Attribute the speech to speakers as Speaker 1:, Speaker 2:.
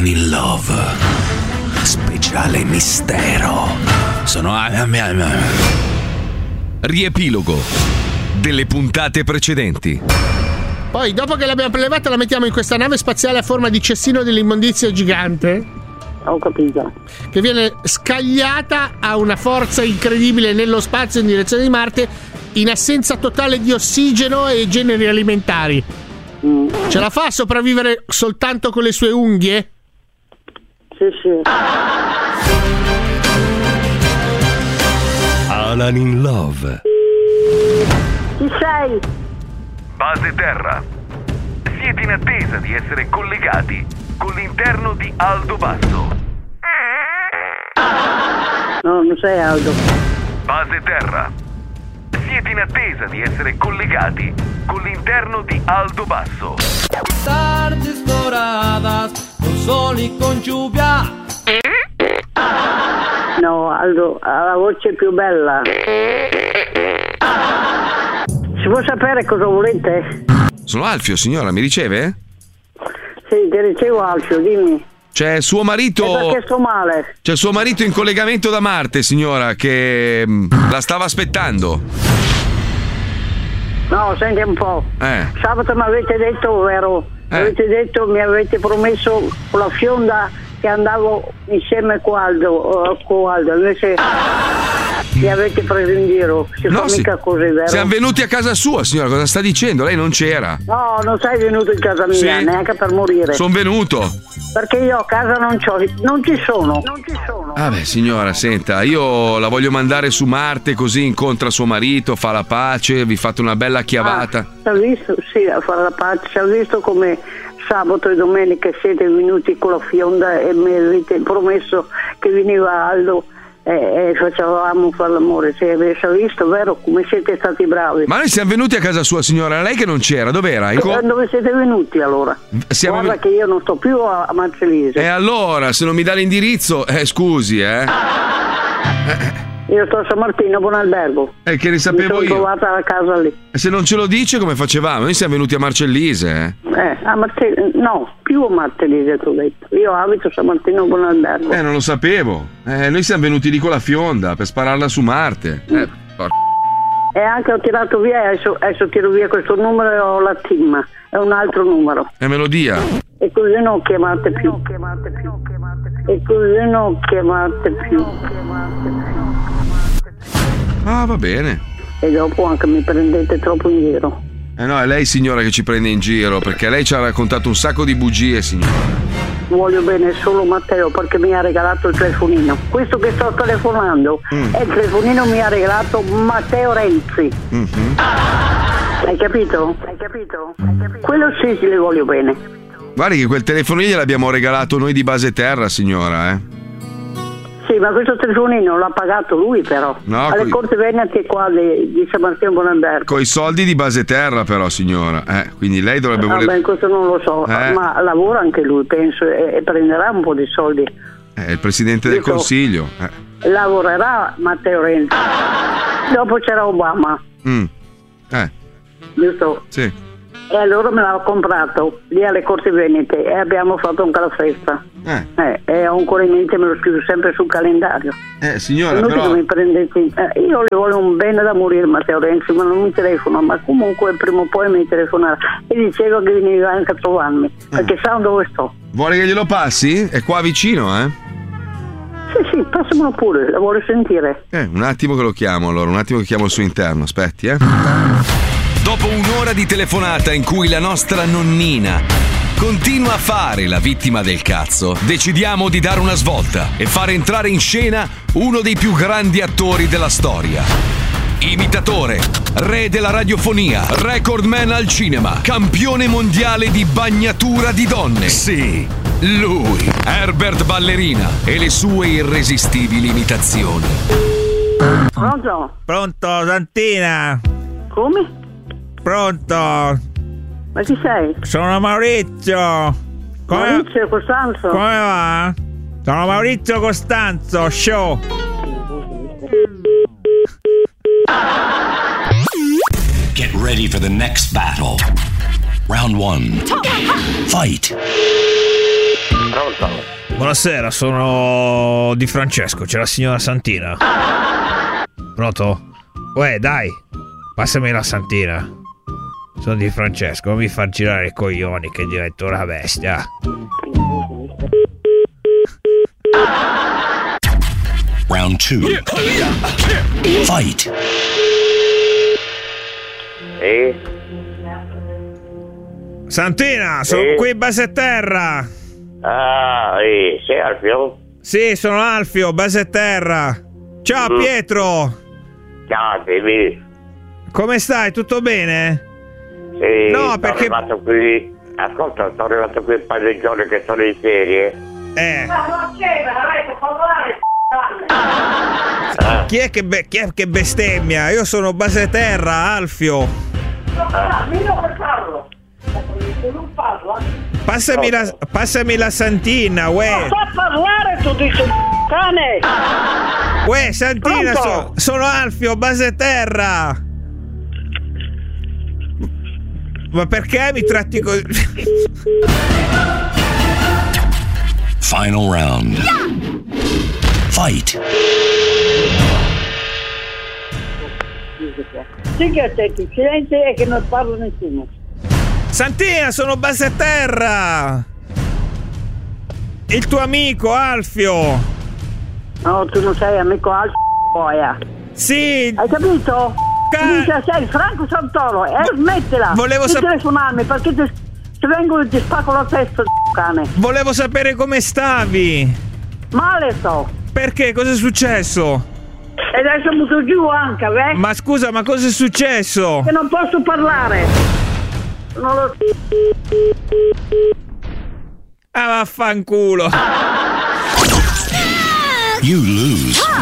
Speaker 1: Alan in Love, speciale mistero. Sono
Speaker 2: riepilogo delle puntate precedenti.
Speaker 3: Poi, dopo che l'abbiamo prelevata, la mettiamo in questa nave spaziale a forma di cestino dell'immondizia gigante.
Speaker 4: Ho capito.
Speaker 3: Che viene scagliata a una forza incredibile nello spazio in direzione di Marte, in assenza totale di ossigeno e generi alimentari. Ce la fa a sopravvivere soltanto con le sue unghie?
Speaker 4: Sì.
Speaker 2: Alan in Love.
Speaker 4: Chi sei?
Speaker 5: Base Terra. Siete in attesa di essere collegati con l'interno di Aldo Basso.
Speaker 4: No, non sei Aldo.
Speaker 5: Base Terra. Siete in attesa di essere collegati con l'interno di Aldo Basso.
Speaker 6: Tardes doradas, con sole y con lluvia.
Speaker 4: No, Aldo ha la voce più bella. Si può sapere cosa volete?
Speaker 2: Sono Alfio, signora, mi riceve?
Speaker 4: Sì, ti ricevo Alfio, dimmi.
Speaker 2: C'è suo marito.
Speaker 4: Perché sto male?
Speaker 2: C'è suo marito in collegamento da Marte, signora, che la stava aspettando.
Speaker 4: No, senti un po'. Sabato mi avete detto, vero? Mi avete promesso con la fionda che andavo insieme con Aldo, invece mi avete preso in giro.
Speaker 2: No,
Speaker 4: mica così, vero?
Speaker 2: Siamo venuti a casa sua, signora, cosa sta dicendo? Lei non c'era.
Speaker 4: No, non sei venuto in casa mia, neanche per morire.
Speaker 2: Sono venuto.
Speaker 4: Perché io a casa non ci sono.
Speaker 2: Vabbè, signora, senta, io la voglio mandare su Marte, così incontra suo marito, fa la pace, vi fate una bella chiavata.
Speaker 4: Ci ha visto? Sì, a fare la pace. Ci ha visto come sabato e domenica siete venuti con la fionda e mi avete promesso che veniva Aldo e facevamo fare l'amore. Si è visto, vero? Come siete stati bravi.
Speaker 2: Ma noi siamo venuti a casa sua, signora, lei che non c'era, dov'era?
Speaker 4: Dove siete venuti allora? Guarda che io non sto più a Marcellese.
Speaker 2: E allora, se non mi dà l'indirizzo, scusi,
Speaker 4: Io sto a San Martino, buon albergo.
Speaker 2: Che ne sapevo io.
Speaker 4: Mi sono trovata la casa lì.
Speaker 2: E se non ce lo dice, come facevamo? Noi siamo venuti a Marcellise,
Speaker 4: no, più a Marcellese, ti ho detto. Io abito a San Martino, buon albergo.
Speaker 2: Non lo sapevo. Noi siamo venuti lì con la fionda per spararla su Marte.
Speaker 4: E anche ho tirato via, adesso tiro via questo numero e ho la team. È un altro numero.
Speaker 2: E me lo dia.
Speaker 4: E così non chiamate più. E così non chiamate più.
Speaker 2: Ah, va bene.
Speaker 4: E dopo anche mi prendete troppo in giro.
Speaker 2: No, è lei, signora, che ci prende in giro, perché lei ci ha raccontato un sacco di bugie, signora.
Speaker 4: Voglio bene solo Matteo perché mi ha regalato il telefonino. Questo che sto telefonando è il telefonino mi ha regalato Matteo Renzi. Hai capito? Quello sì, le voglio bene.
Speaker 2: Guardi che quel telefonino gliel'abbiamo regalato noi di Base Terra, signora,
Speaker 4: Sì, ma questo telefonino l'ha pagato lui, però.
Speaker 2: No,
Speaker 4: alle Corte Venete qua di San Martino Buonalbergo.
Speaker 2: Coi soldi di Base Terra, però, signora. Quindi lei dovrebbe voler.
Speaker 4: Beh, questo non lo so, ma lavora anche lui, penso, e prenderà un po' di soldi.
Speaker 2: È il presidente del Consiglio.
Speaker 4: Lavorerà Matteo Renzi. Dopo c'era Obama. Giusto?
Speaker 2: Sì.
Speaker 4: E allora me l'ha comprato lì alle Corti Venete e abbiamo fatto anche la festa. E ho ancora in mente, me lo scrivo sempre sul calendario.
Speaker 2: Signora,
Speaker 4: però mi prendete io le voglio un bene da morire Matteo Renzi, ma non mi telefona, ma comunque prima o poi mi telefonerà e diceva che veniva anche a trovarmi perché sa dove sto.
Speaker 2: Vuole che glielo passi? È qua vicino,
Speaker 4: Sì, passamelo pure, la vuole sentire.
Speaker 2: Un attimo che lo chiamo, allora, un attimo che chiamo il suo interno, aspetti,
Speaker 7: Dopo un'ora di telefonata in cui la nostra nonnina continua a fare la vittima del cazzo, decidiamo di dare una svolta e fare entrare in scena uno dei più grandi attori della storia. Imitatore, re della radiofonia, recordman al cinema, campione mondiale di bagnatura di donne. Sì, lui, Herbert Ballerina e le sue irresistibili imitazioni.
Speaker 4: Pronto?
Speaker 8: Pronto, Santina?
Speaker 4: Come?
Speaker 8: Pronto?
Speaker 4: Ma chi sei?
Speaker 8: Sono Maurizio.
Speaker 4: Maurizio Costanzo.
Speaker 8: Come va? Sono Maurizio Costanzo, show.
Speaker 1: Get ready for the next battle. Round 1. Fight.
Speaker 9: Pronto?
Speaker 8: Buonasera, sono Di Francesco, c'è la signora Santina. Pronto? Uè, dai, passami la Santina. Sono Di Francesco, non mi far girare i coglioni che divento una bestia.
Speaker 1: Round 2. Fight.
Speaker 8: Santina, sono qui base terra.
Speaker 9: Ah, sei Alfio?
Speaker 8: Sì, sono Alfio, base terra. Ciao Pietro.
Speaker 9: Ciao, Devi.
Speaker 8: Come stai? Tutto bene?
Speaker 9: Sì,
Speaker 8: No, perché...
Speaker 9: sono arrivato qui. Ascolta, sono arrivato qui un paio di giorni che sono in ferie.
Speaker 8: Chi è che bestemmia? Io sono base terra, Alfio. Passami la Santina, uè.
Speaker 4: Non so parlare, tu dici cane.
Speaker 8: Uè, Santina, sono Alfio, base terra. Ma perché mi tratti così?
Speaker 1: Final round. Fight.
Speaker 4: Sì che attenti, silenzio e che non parlo nessuno.
Speaker 8: Santina, sono base terra. Il tuo amico Alfio.
Speaker 4: No, tu non sei amico Alfio, boia.
Speaker 8: Sì.
Speaker 4: Hai capito? Dice sei Franco Santoro e smettila.
Speaker 8: Volevo
Speaker 4: di telefonarmi perché ti vengo e ti spacco la testa, cane.
Speaker 8: Volevo sapere come stavi.
Speaker 4: Male sto.
Speaker 8: Perché? Cosa è successo?
Speaker 4: E adesso butto giù anche, beh?
Speaker 8: Ma scusa, ma cosa è successo?
Speaker 4: Che non posso parlare. Non lo so.
Speaker 8: Ah, vaffanculo.
Speaker 1: You lose.